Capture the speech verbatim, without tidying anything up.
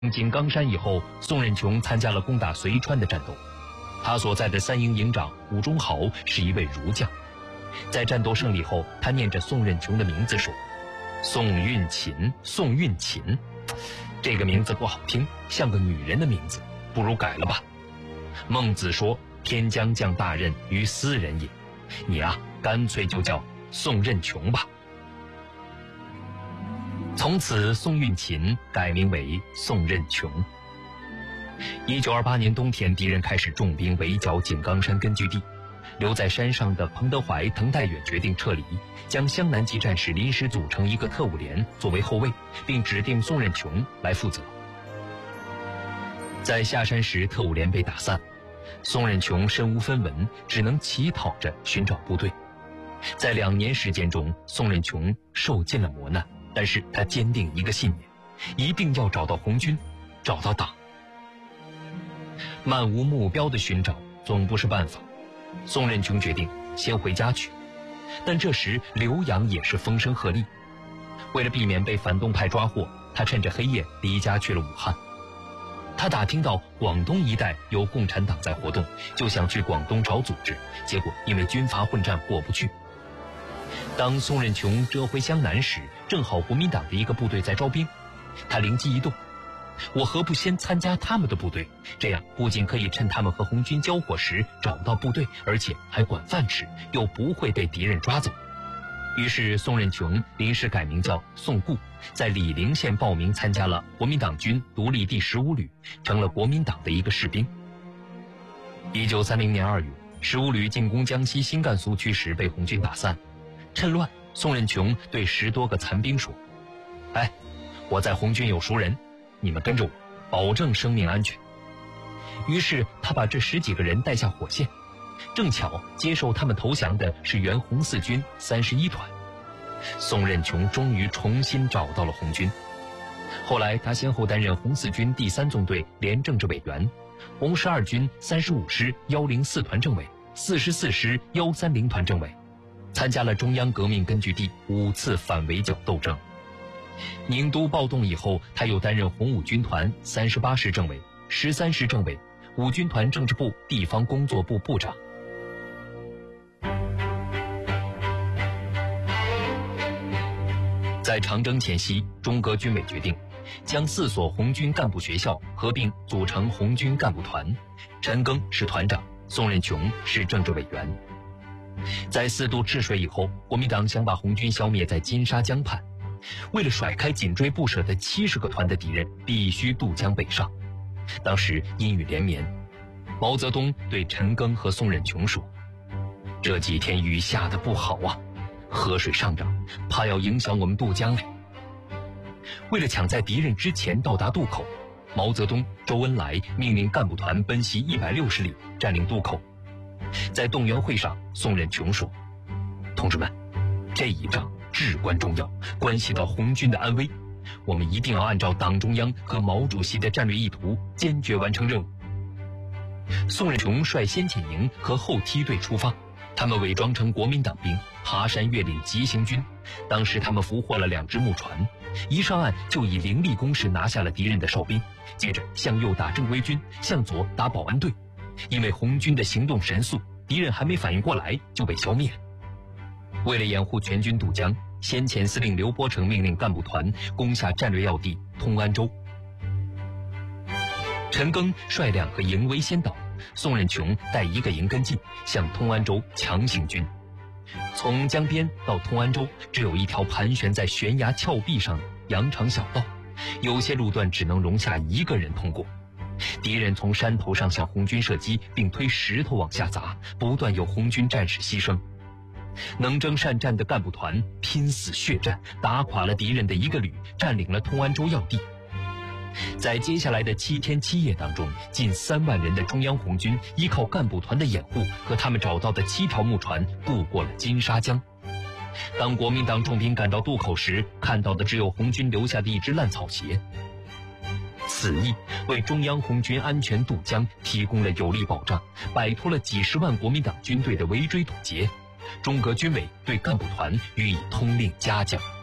井冈山以后，宋任穷参加了攻打遂川的战斗。他所在的三营营长武忠豪是一位儒将。在战斗胜利后，他念着宋任穷的名字说：“宋运勤，宋运勤。”这个名字不好听，像个女人的名字，不如改了吧。孟子说：“天将降大任于斯人也。”你啊，干脆就叫宋任穷吧。从此，宋运勤改名为宋任穷。一九二八年冬天，敌人开始重兵围剿井冈山根据地，留在山上的彭德怀、滕代远决定撤离，将湘南籍战士临时组成一个特务连作为后卫，并指定宋任穷来负责。在下山时，特务连被打散，宋任穷身无分文，只能乞讨着寻找部队。在两年时间中，宋任穷受尽了磨难，但是他坚定一个信念，一定要找到红军，找到党。漫无目标的寻找总不是办法，宋任穷决定先回家去。但这时浏阳也是风声鹤唳，为了避免被反动派抓获，他趁着黑夜离家去了武汉。他打听到广东一带有共产党在活动，就想去广东找组织，结果因为军阀混战过不去。当宋任穷折回湘南时，正好国民党的一个部队在招兵，他灵机一动，我何不先参加他们的部队，这样不仅可以趁他们和红军交火时找到部队，而且还管饭吃，又不会被敌人抓走。于是宋任穷临时改名叫宋固，在醴陵县报名参加了国民党军独立第十五旅，成了国民党的一个士兵。一九三零年二月，十五旅进攻江西新干苏区时被红军打散，趁乱，宋任穷对十多个残兵说：“哎，我在红军有熟人，你们跟着我，保证生命安全。”于是他把这十几个人带下火线，正巧接受他们投降的是原红四军三十一团。宋任穷终于重新找到了红军。后来他先后担任红四军第三纵队连政治委员，红十二军三十五师幺零四团政委，四十四师幺三零团政委，参加了中央革命根据地五次反围剿斗争。宁都暴动以后，他又担任红五军团三十八师政委、十三师政委、五军团政治部地方工作部部长。在长征前夕，中革军委决定将四所红军干部学校合并组成红军干部团，陈赓是团长，宋任穷是政治委员。在四渡赤水以后，国民党想把红军消灭在金沙江畔，为了甩开紧追不舍的七十个团的敌人，必须渡江北上。当时阴雨连绵，毛泽东对陈赓和宋任穷说：“这几天雨下得不好啊，河水上涨，怕要影响我们渡江嘞。”为了抢在敌人之前到达渡口，毛泽东、周恩来命令干部团奔袭一百六十里，占领渡口。在动员会上，宋任穷说：“同志们，这一仗至关重要，关系到红军的安危，我们一定要按照党中央和毛主席的战略意图，坚决完成任务。”宋任穷率先遣营和后梯队出发，他们伪装成国民党兵，爬山越岭急行军。当时他们俘获了两只木船，一上岸就以凌厉攻势拿下了敌人的哨兵，接着向右打正规军，向左打保安队。因为红军的行动神速，敌人还没反应过来就被消灭了。为了掩护全军渡江，先遣司令刘伯承命令干部团攻下战略要地通安州。陈赓率两个营为先导，宋任穷带一个营跟进，向通安州强行军。从江边到通安州只有一条盘旋在悬崖峭壁上的羊肠小道，有些路段只能容下一个人通过。敌人从山头上向红军射击，并推石头往下砸，不断有红军战士牺牲。能征善战的干部团拼死血战，打垮了敌人的一个旅，占领了通安州要地。在接下来的七天七夜当中，近三万人的中央红军依靠干部团的掩护和他们找到的七条木船渡过了金沙江。当国民党重兵赶到渡口时，看到的只有红军留下的一只烂草鞋。此役为中央红军安全渡江提供了有力保障，摆脱了几十万国民党军队的围追堵截。中革军委对干部团予以通令嘉奖。